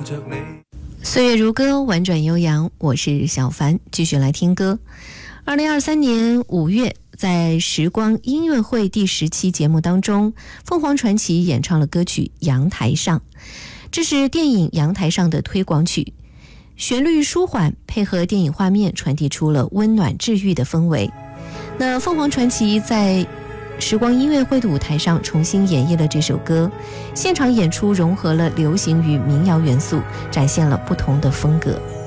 岁月如歌，婉转悠扬，我是小凡，继续来听歌。2023年5月，在时光音乐会第10期节目当中，凤凰传奇演唱了歌曲《阳台上》，这是电影《阳台上》的推广曲，旋律舒缓，配合电影画面，传递出了温暖治愈的氛围。那凤凰传奇在时光音乐会的舞台上重新演绎了这首歌，现场演出融合了流行与民谣元素，展现了不同的风格。